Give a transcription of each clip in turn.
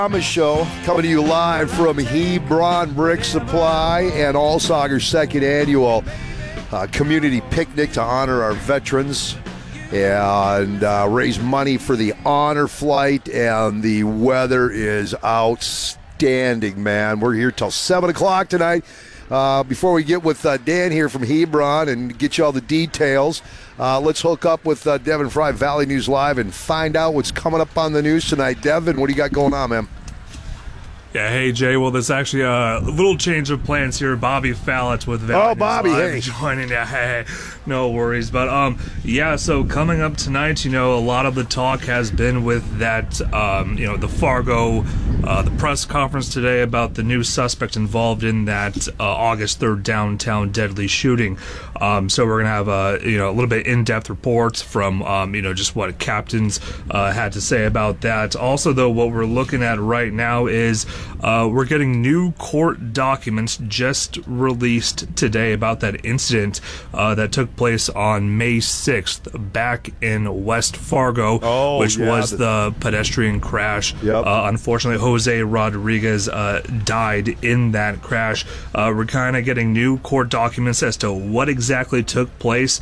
Thomas Show coming to you live from Hebron Brick Supply and Allsauger's second annual community picnic to honor our veterans and raise money for the honor flight. And the weather is outstanding, man. We're here till 7 o'clock tonight. Before we get with Dan here from Hebron and get you all the details, let's hook up with Devin Fry, Valley News Live, and find out what's coming up on the news tonight. Devin, what do you got going on, man? Yeah, hey, Jay. Well, there's actually a little change of plans here. Bobby Fallett with Valley News Bobby, Live hey. joining. Yeah, hey, no worries. But, yeah, so coming up tonight, a lot of the talk has been with that, the Fargo, the press conference today about the new suspect involved in that August 3rd downtown deadly shooting. So we're going to have a little bit in-depth reports from, just what captains had to say about that. Also, though, what we're looking at right now is we're getting new court documents just released today about that incident that took place on May 6th back in West Fargo, which was the pedestrian crash. Yep. Unfortunately, Jose Rodriguez died in that crash. We're kind of getting new court documents as to what exactly took place.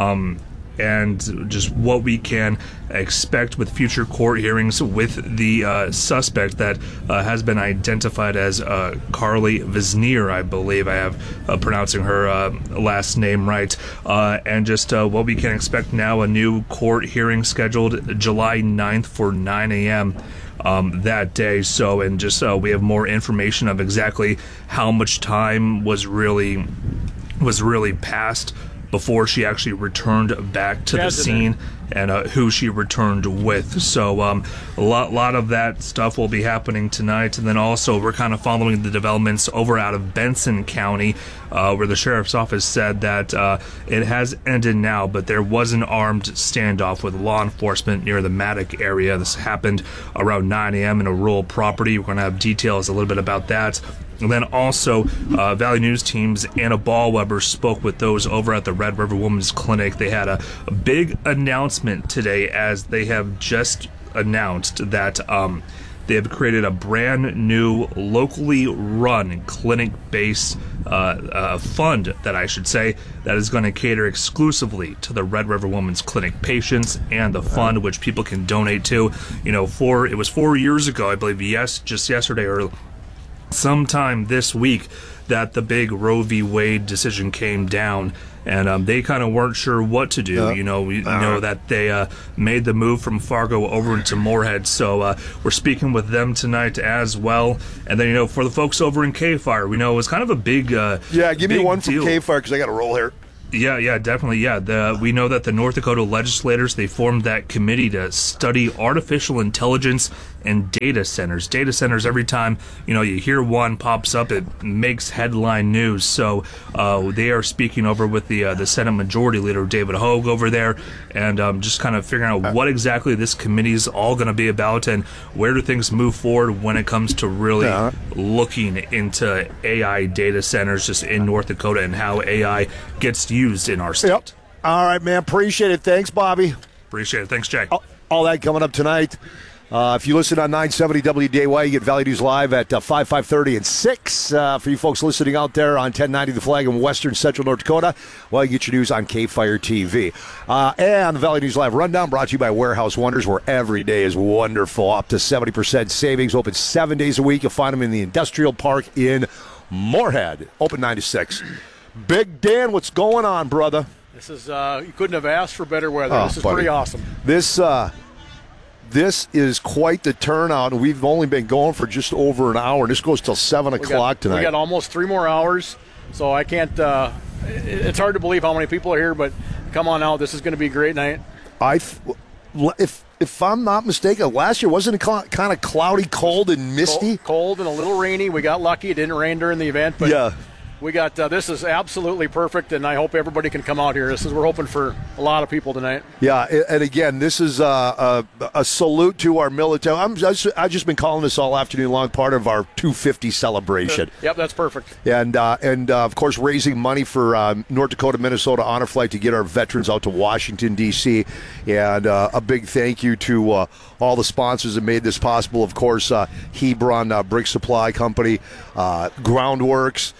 And just what we can expect with future court hearings with the suspect that has been identified as Carly Wisnier, I believe I have pronouncing her last name right, and just what we can expect now, a new court hearing scheduled July 9th for 9 a.m. That day. So, and just we have more information of exactly how much time was really passed before she actually returned back to the scene and who she returned with. So a lot of that stuff will be happening tonight. And then also we're kind of following the developments over out of Benson County, where the sheriff's office said that it has ended now, but there was an armed standoff with law enforcement near the Maddock area. This happened around 9 a.m. in a rural property. We're going to have details a little bit about that. And then also, Valley News team's Anna Ballweber spoke with those over at the Red River Women's Clinic. They had a big announcement today, as they have just announced that they have created a brand new locally run clinic-based fund, that I should say, that is going to cater exclusively to the Red River Women's Clinic patients, and the fund which people can donate to. It was 4 years ago, I believe, just yesterday or sometime this week, that the big Roe v. Wade decision came down, and they kind of weren't sure what to do. We know that they made the move from Fargo over into Moorhead, so we're speaking with them tonight as well. And then, for the folks over in K-Fire, we know it was kind of a big give me one from K-Fire, because I got to roll here. Yeah, definitely. Yeah, we know that the North Dakota legislators, they formed that committee to study artificial intelligence and data centers. Data centers, every time you hear one pops up, it makes headline news. So they are speaking over with the Senate Majority Leader David Hogue over there, and just kind of figuring out what exactly this committee is all going to be about, and where do things move forward when it comes to really looking into AI data centers just in North Dakota, and how AI gets used in our state. Yep. All right, man. Appreciate it. Thanks, Bobby. Appreciate it. Thanks, Jack. All that coming up tonight. If you listen on 970 WDAY, you get Valley News Live at 5:30, and 6. For you folks listening out there on 1090 The Flag in western central North Dakota, you get your news on K-Fire TV. And the Valley News Live Rundown brought to you by Warehouse Wonders, where every day is wonderful. Up to 70% savings. Open 7 days a week. You'll find them in the Industrial Park in Moorhead. Open 9 to 6. Big Dan, what's going on, brother? This is you couldn't have asked for better weather. This is pretty awesome. This is quite the turnout. We've only been going for just over an hour. This goes till 7 o'clock tonight. We got almost 3 more hours, so I can't. It's hard to believe how many people are here, but come on out. This is going to be a great night. If I'm not mistaken, last year wasn't it kind of cloudy, cold, and misty? Cold and a little rainy. We got lucky; it didn't rain during the event. But We got this is absolutely perfect, and I hope everybody can come out here. We're hoping for a lot of people tonight. Yeah, and again, this is a salute to our military. I've just been calling this all afternoon long, part of our 250 celebration. Yep, that's perfect. And of course, raising money for North Dakota, Minnesota Honor Flight to get our veterans out to Washington, D.C. And a big thank you to all the sponsors that made this possible. Of course, Hebron Brick Supply Company, Groundworks,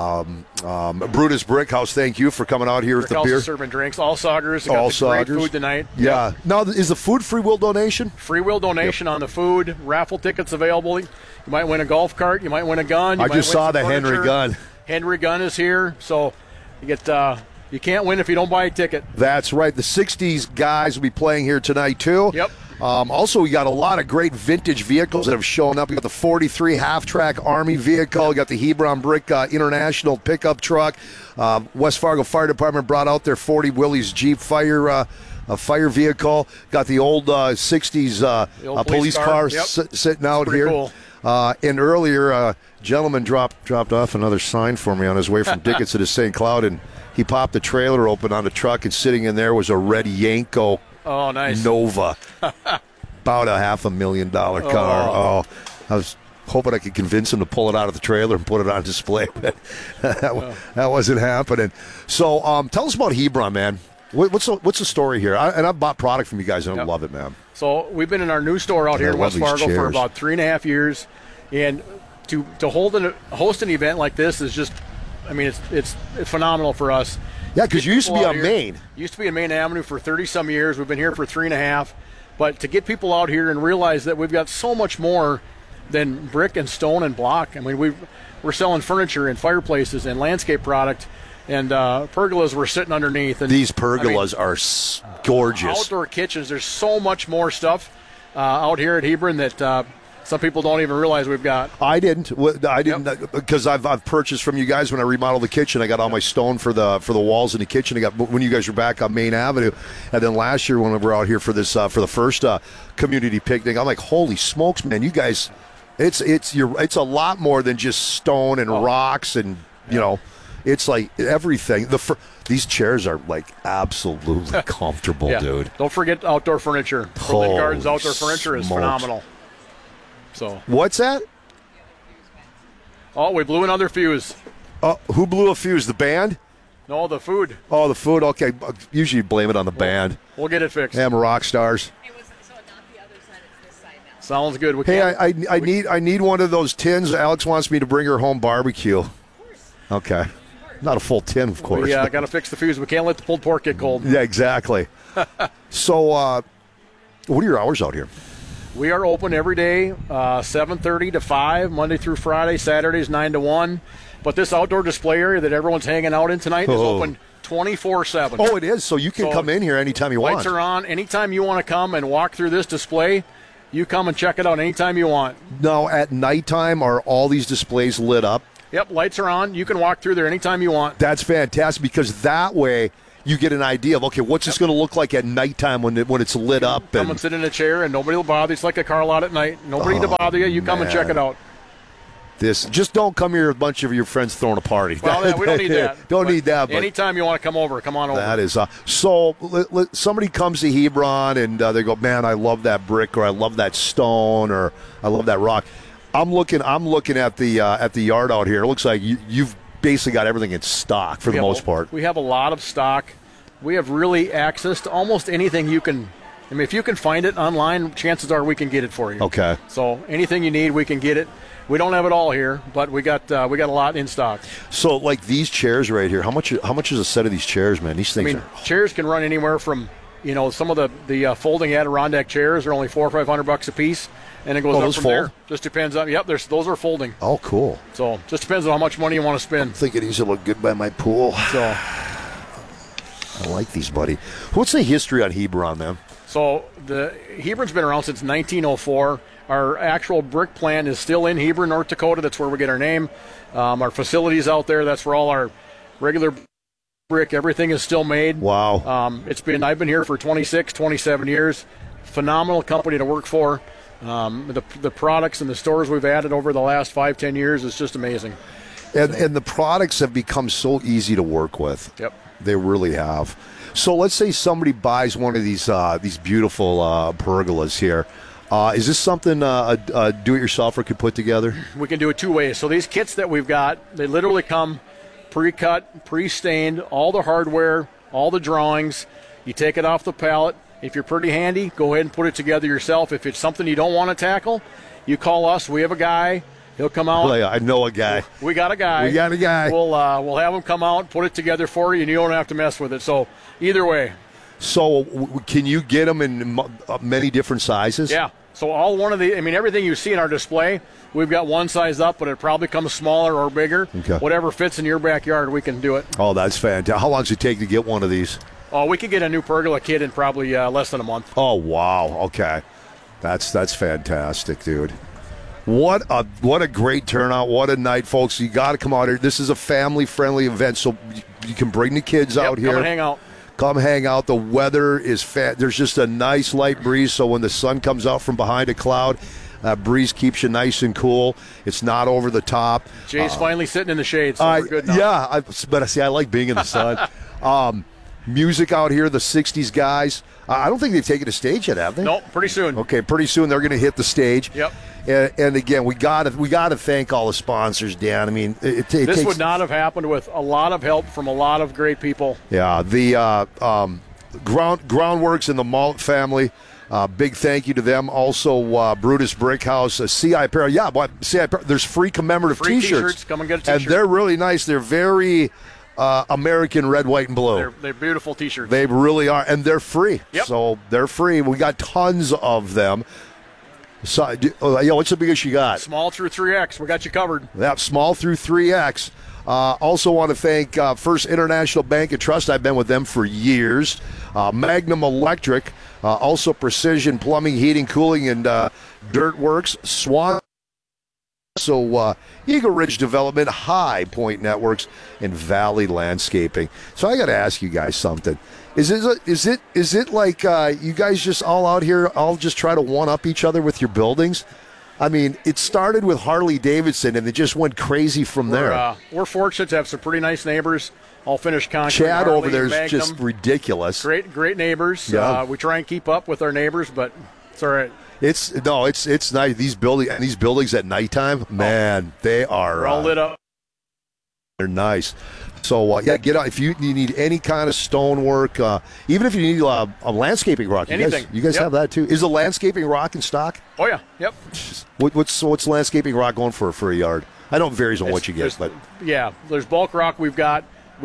Brutus Brick House, thank you for coming out here with the beer. Serving drinks. All Saugers. Got the great food tonight. Yeah. Yep. Now, is the food free will donation? Free will donation on the food. Raffle tickets available. You might win a golf cart. You might win a gun. I just saw the Henry gun. Henry gun is here. So you get. You can't win if you don't buy a ticket. That's right. The 60s guys will be playing here tonight, too. Yep. Also, we got a lot of great vintage vehicles that have shown up. We got the 43 half-track Army vehicle. We got the Hebron Brick International pickup truck. West Fargo Fire Department brought out their 40 Willys Jeep fire vehicle. Got the old 60s police car yep. Sitting out here. Cool. And earlier, a gentleman dropped off another sign for me on his way from Dickinson to St. Cloud, and he popped the trailer open on the truck, and sitting in there was a red Yanko. Oh, nice. Nova. About a $500,000 car. Oh, I was hoping I could convince him to pull it out of the trailer and put it on display, but that wasn't happening. So tell us about Hebron, man. What's the story here? I've bought product from you guys, and I love it, man. So we've been in our new store out here in West Fargo for about 3.5 years, and to host an event like this is just, I mean, it's phenomenal for us. Yeah, because you used to be on Main. Used to be in Main Avenue for 30-some years. We've been here for 3.5. But to get people out here and realize that we've got so much more than brick and stone and block. I mean, we're selling furniture and fireplaces and landscape product, and pergolas we're sitting underneath. And these pergolas are gorgeous. Outdoor kitchens. There's so much more stuff out here at Hebron that some people don't even realize we've got. I didn't because I've purchased from you guys when I remodeled the kitchen. I got all my stone for the walls in the kitchen. I got when you guys were back on Main Avenue, and then last year when we were out here for this for the first community picnic, I'm like, holy smokes, man! You guys, it's a lot more than just stone and rocks and you know, it's like everything. These chairs are like absolutely comfortable, dude. Don't forget outdoor furniture. Berlin Gardens outdoor furniture is phenomenal. So what's that? Oh, we blew another fuse. Who blew a fuse? The band? No, the food. Oh, the food. Okay. Usually you blame it on the band. We'll get it fixed. Damn rock stars. So not the other side, it's this side now. Sounds good. I need one of those tins. Alex wants me to bring her home barbecue. Of course. Okay. Not a full tin, of course. Yeah, got to fix the fuse. We can't let the pulled pork get cold. Yeah, exactly. So, what are your hours out here? We are open every day, 7:30 to 5, Monday through Friday, Saturdays 9 to 1. But this outdoor display area that everyone's hanging out in tonight is open 24/7. Oh, it is. So you can come in here anytime you want. Lights are on. Anytime you want to come and walk through this display, you come and check it out anytime you want. Now, at nighttime, are all these displays lit up? Yep, lights are on. You can walk through there anytime you want. That's fantastic because that way you get an idea of, okay, what's this going to look like at nighttime when it's lit up? Come and sit in a chair and nobody will bother you. It's like a car lot at night. Nobody to bother you. You come and check it out. Just don't come here with a bunch of your friends throwing a party. Well, we don't need that. Don't need that. But anytime you want to come over, come on over. That is so. Somebody comes to Hebron and they go, "Man, I love that brick, or I love that stone, or I love that rock." I'm looking at the yard out here. It looks like you've basically got everything in stock for the most part. We have a lot of stock. We have really access to almost anything you can. I mean, if you can find it online, chances are we can get it for you. Okay. So anything you need, we can get it. We don't have it all here, but we got a lot in stock. So, like these chairs right here, how much is a set of these chairs, man? These things chairs can run anywhere from, some of the folding Adirondack chairs are only $400 or $500 a piece, and it goes up from there. Just depends on. Yep, those are folding. Oh, cool. So just depends on how much money you want to spend. I'm thinking these will look good by my pool. So I like these, buddy. What's the history on Hebron, man? So the Hebron's been around since 1904. Our actual brick plant is still in Hebron, North Dakota. That's where we get our name. Our facility's out there. That's where all our regular brick, everything is still made. Wow. I've been here for 27 years. Phenomenal company to work for. The products and the stores we've added over the last 5-10 years is just amazing. And the products have become so easy to work with. Yep. They really have. So let's say somebody buys one of these beautiful pergolas here. Is this something a do-it-yourselfer could put together? We can do it two ways. So these kits that we've got, they literally come pre-cut, pre-stained, all the hardware, all the drawings. You take it off the pallet. If you're pretty handy, go ahead and put it together yourself. If it's something you don't want to tackle, you call us. We have a guy. He'll come out. Well, I know a guy. We got a guy. We'll have him come out, put it together for you, and you don't have to mess with it. So either way. So can you get them in many different sizes? Yeah. So everything you see in our display, we've got one size up, but it probably comes smaller or bigger. Okay. Whatever fits in your backyard, we can do it. Oh, that's fantastic. How long does it take to get one of these? Oh, we could get a new pergola kit in probably less than a month. Oh, wow. Okay. That's fantastic, dude. What a great turnout. What a night, folks. You got to come out here. This is a family-friendly event, so you can bring the kids out here. Come and hang out. Come hang out. The weather is there's just a nice light breeze, so when the sun comes out from behind a cloud, breeze keeps you nice and cool. It's not over the top. Jay's finally sitting in the shade, so we're good now. Yeah, but I like being in the sun. Music out here, the 60s guys. I don't think they've taken a stage yet, have they? No, pretty soon. Okay, pretty soon they're going to hit the stage. Yep. And again, we got to thank all the sponsors, Dan. I mean, this would not have happened with a lot of help from a lot of great people. Yeah, the Groundworks and the Malt family. Big thank you to them. Also, Brutus Brick House, CI Apparel. Yeah, CI Apparel. There's free commemorative T-shirts. Come and get a T-shirt. And they're really nice. They're very American red, white, and blue. They're beautiful T-shirts. They really are, and they're free. Yep. So they're free. We got tons of them. So, what's the biggest you got? Small through 3X. We got you covered. Yeah, small through 3X. Also want to thank First International Bank and Trust. I've been with them for years. Magnum Electric. Also Precision Plumbing, Heating, Cooling, and Dirt Works. Swan. So Eagle Ridge Development, High Point Networks, and Valley Landscaping. So I got to ask you guys something. Is it like you guys just all out here, all just try to one-up each other with your buildings? I mean, it started with Harley Davidson, and it just went crazy from there. We're fortunate to have some pretty nice neighbors, all finished concrete. Chad Harley, over there is Magnum, just ridiculous. Great neighbors. Yeah. We try and keep up with our neighbors, but it's all right. It's nice. These buildings at nighttime, man, they are They're all lit up. They're nice. So get out if you need any kind of stonework, even if you need a landscaping rock. Anything. You guys have that too. Is the landscaping rock in stock? Oh yeah. Yep. What's landscaping rock going for a yard? I know it varies on what you get, but yeah, there's bulk rock. We've got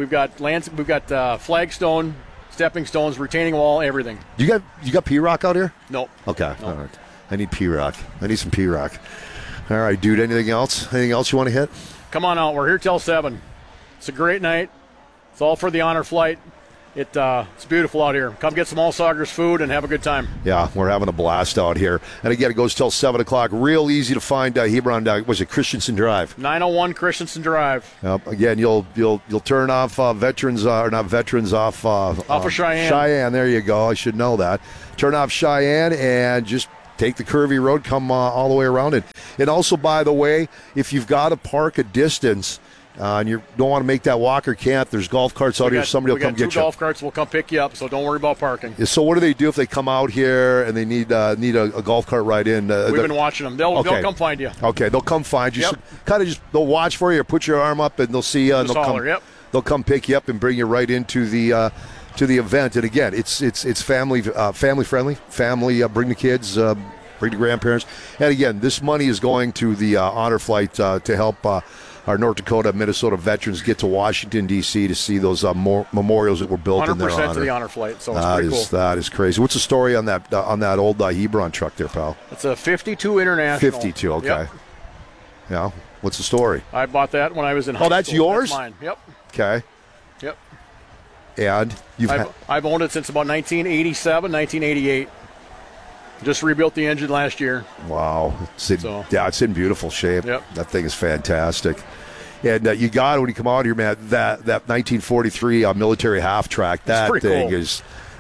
flagstone, stepping stones, retaining wall, everything. You got P rock out here? Nope. Okay. Nope. All right. I need P rock. I need some P rock. All right, dude. Anything else? Anything else you want to hit? Come on out. We're here till 7. It's a great night. It's all for the honor flight. It's beautiful out here. Come get some Allsaugers food and have a good time. Yeah, we're having a blast out here. And again, it goes till 7 o'clock. Real easy to find Hebron. Was it Christensen Drive? 901 Christensen Drive. Yep. Again, you'll turn off veterans or not veterans off of Cheyenne. Cheyenne. There you go. I should know that. Turn off Cheyenne and just take the curvy road. Come all the way around it. And also, by the way, if you've got to park a distance. And you don't want to make that walk or can't. There's golf carts out here. Somebody will come get you. We got 2 golf carts. We'll come pick you up, so don't worry about parking. So what do they do if they come out here and they need a golf cart ride in? We've been watching them. They'll come find you. Okay, they'll come find you. Yep. So kind of they'll watch for you or put your arm up and they'll see you. And they'll come pick you up and bring you right into the event. And again, it's family friendly. Bring the kids. Bring the grandparents. And again, this money is going to the honor flight to help our North Dakota, Minnesota veterans get to Washington, D.C. to see those memorials that were built in their honor. 100% to the honor flight, so it's pretty cool. That is crazy. What's the story on that old Hebron truck there, pal? It's a 52 International. 52, okay. Yep. Yeah. What's the story? I bought that when I was in high school. Oh, that's yours? That's mine. Yep. Okay. Yep. And I've owned it since about 1987, 1988. Just rebuilt the engine last year. Wow. It's in beautiful shape. Yep. That thing is fantastic. And you got it when you come out here, man, that 1943 military half track. That thing cool. is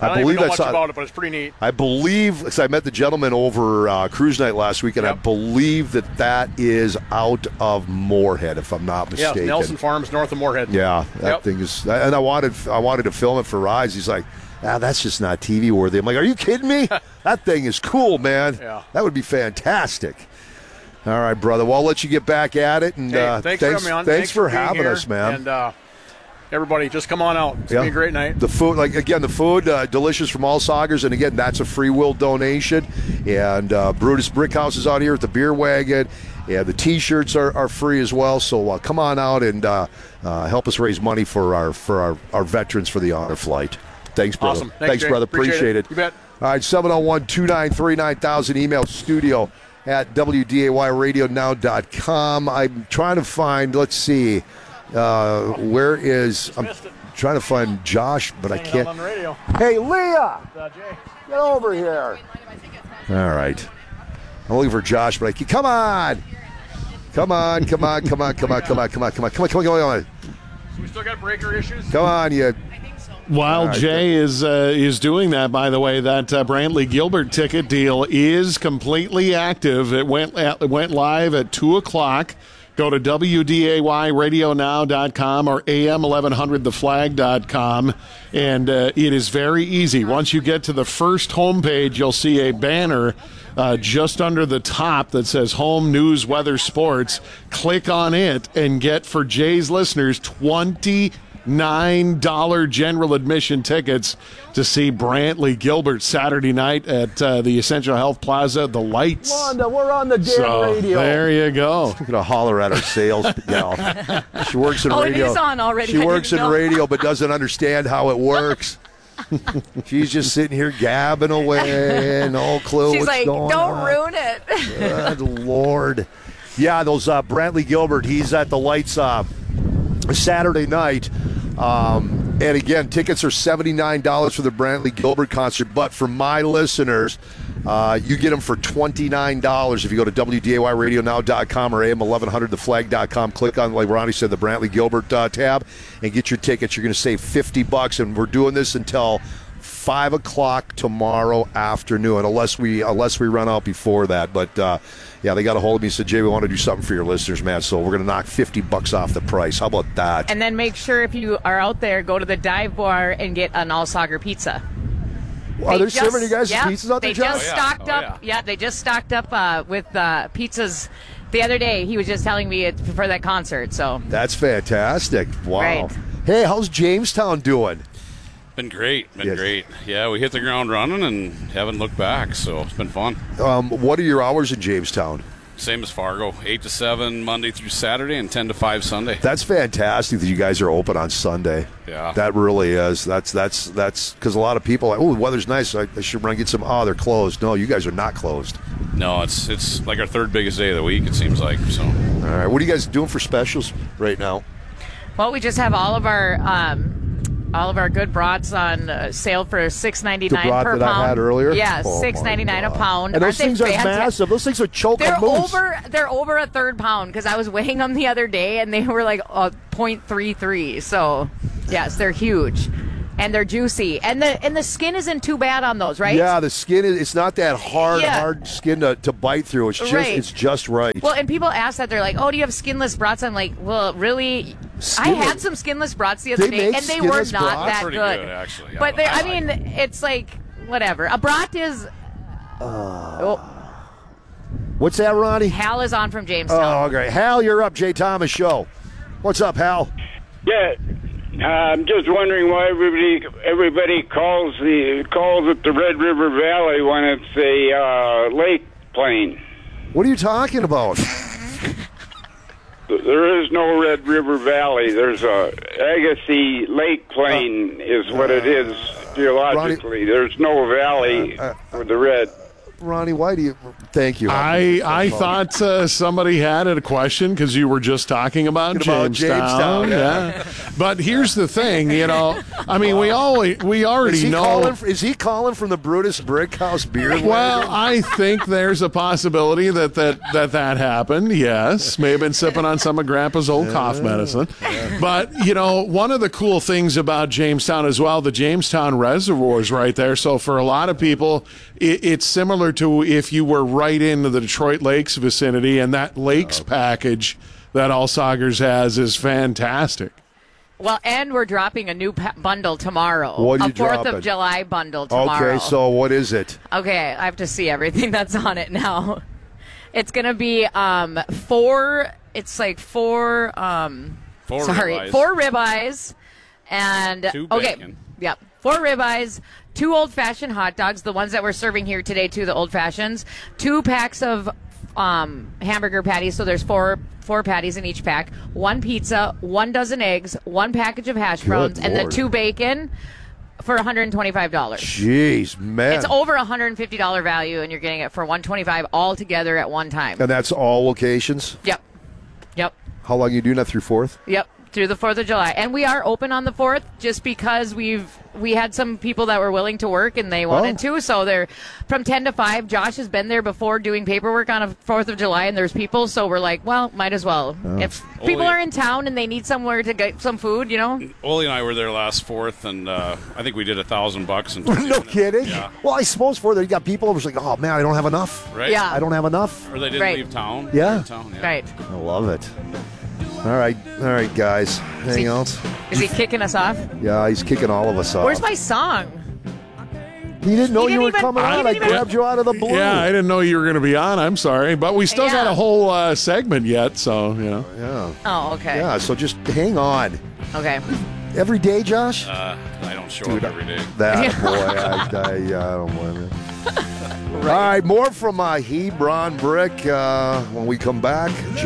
I don't even know much about it, but it's pretty neat. I believe, because I met the gentleman over cruise night last week, and I believe that is out of Moorhead, if I'm not mistaken. Yeah, Nelson Farms, north of Moorhead. Yeah, that thing is. And I wanted to film it for Rise. He's like, that's just not TV worthy. I'm like, are you kidding me? That thing is cool, man. Yeah. That would be fantastic. All right, brother. Well, I'll let you get back at it. And thanks for having me on. Thanks for being having here. us, man. And everybody, just come on out. It's going to be a great night. The food, the food, delicious from all Saugers. And, again, that's a free will donation. And Brutus Brickhouse is out here at the Beer Wagon. Yeah, the T-shirts are free as well. So come on out and help us raise money for our veterans for the honor flight. Thanks, brother. Awesome. Thanks, brother. Appreciate it. You bet. All right, 701-293-9000. Email studio at WDAYRadioNow.com. I'm trying to find, let's see, I'm trying to find Josh, but I can't. On the radio. Hey, Leah! Jay. Get over here. All right. I'm looking for Josh, but I can't. Come on! Come on. So we still got breaker issues? Come on, you. While Jay is doing that, by the way, that Brantley Gilbert ticket deal is completely active. It went live at 2 o'clock. Go to WDAYRadioNow.com or AM1100theflag.com, and it is very easy. Once you get to the first homepage, you'll see a banner just under the top that says Home News Weather Sports. Click on it and get, for Jay's listeners, $29 general admission tickets to see Brantley Gilbert Saturday night at the Essential Health Plaza, The Lights. Wanda, we're on the damn radio. There you go. I'm going to holler at our sales gal. She works in radio. It is on already. She works in radio but doesn't understand how it works. She's just sitting here gabbing away, no clue She's what's like, going don't on. ruin it. Good Lord. Yeah, those Brantley Gilbert, he's at the Lights Saturday night. And again, tickets are $79 for the Brantley Gilbert concert. But for my listeners, you get them for $29 if you go to WDAYRadioNow.com or AM1100theflag.com. Click on, like Ronnie said, the Brantley Gilbert tab and get your tickets. You're going to save $50, and we're doing this until 5 o'clock tomorrow afternoon, unless we run out before that. But yeah, they got a hold of me and said, Jay, we want to do something for your listeners, man. So we're going to knock $50 off the price. How about that? And then make sure, if you are out there, go to the dive bar and get an all-Sauger pizza. Are they serving you guys pizzas out there, They just stocked up. Yeah, they just stocked up with pizzas the other day. He was just telling me it for that concert. So that's fantastic. Wow. Right. Hey, how's Jamestown doing? Been great. Great. Yeah, we hit the ground running and haven't looked back, so it's been fun. What are your hours in Jamestown? Same as Fargo, 8 to 7 Monday through Saturday and 10 to 5 Sunday. That's fantastic that you guys are open on Sunday. Yeah. That really is. That's because a lot of people are like, oh, the weather's nice. I should run and get some. Oh, they're closed. No, you guys are not closed. No, it's like our third biggest day of the week, it seems like. So. All right. What are you guys doing for specials right now? Well, we just have all of our good brats on sale for $6.99 per pound. That I had earlier? Yeah, Oh, $6.99 a pound. And those things are massive. Those things are choking moose. They're over a third pound, because I was weighing them the other day and they were like 0.33. So yes, they're huge. And they're juicy, and the skin isn't too bad on those, right? Yeah, the skin it's not that hard skin to bite through. It's just right. Well, and people ask that, they're like, "Oh, do you have skinless brats?" I'm like, "Well, really? I had some skinless brats the other day, and they were not that good. Actually. But I mean, it's like whatever. A brat is. What's that, Ronnie? Hal is on from Jamestown. Oh, okay. Hal, you're up. Jay Thomas Show. What's up, Hal? Yeah. I'm just wondering why everybody calls it the Red River Valley when it's a lake plain. What are you talking about? There is no Red River Valley. There's a Agassiz Lake Plain is what it is geologically. There's no valley for the red. Ronnie? Why do you? Thank you. I thought somebody had a question because you were just talking about Jamestown. Yeah. But here's the thing, I mean, we already know. Is he calling from the Brutus Brickhouse beer? Well, I think there's a possibility that happened. Yes, may have been sipping on some of Grandpa's old cough medicine. But one of the cool things about Jamestown as well, the Jamestown Reservoir is right there. So for a lot of people, it's similar to if you were right in the Detroit Lakes vicinity, and that Lakes package that Allsagers has is fantastic. Well, and we're dropping a new bundle tomorrow. What are you a 4th dropping? of July bundle tomorrow. Okay, so what is it? Okay, I have to see everything that's on it now. It's going to be four ribeyes and 2 bacon. Yep. 4 ribeyes, 2 old-fashioned hot dogs, the ones that we're serving here today, too, the old-fashions, 2 packs of hamburger patties, so there's four patties in each pack, 1 pizza, 1 dozen eggs, 1 package of hash browns, and then 2 bacon for $125. Jeez, man. It's over $150 value, and you're getting it for $125 all together at one time. And that's all locations? Yep. How long are you doing that through 4th? Yep. Through the 4th of July. And we are open on the 4th just because we had some people that were willing to work and they wanted to. So they're from 10 to 5. Josh has been there before doing paperwork on a 4th of July, and there's people. So we're like, well, might as well. If people are in town and they need somewhere to get some food, Ole and I were there last 4th, and I think we did $1,000. No kidding? Yeah. Well, I suppose for there you got people who was like, oh, man, I don't have enough. Right? Yeah. I don't have enough. Or they didn't leave town. Yeah. In town, yeah. Right. I love it. All right, guys. Anything else? Is he kicking us off? Yeah, he's kicking all of us off. Where's my song? He didn't know you were coming on. I grabbed you out of the blue. Yeah, I didn't know you were going to be on. I'm sorry. But we still got a whole segment yet, so, Yeah. Oh, okay. Yeah, so just hang on. Okay. Every day, Josh? I don't show up every day. That, boy, I don't blame you. All right, more from Hebron Brick when we come back.